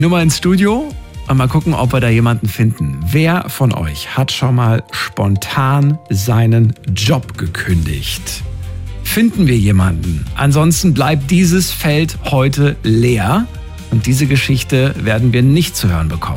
Nummer ins Studio und mal gucken, ob wir da jemanden finden. Wer von euch hat schon mal spontan seinen Job gekündigt? Finden wir jemanden? Ansonsten bleibt dieses Feld heute leer und diese Geschichte werden wir nicht zu hören bekommen.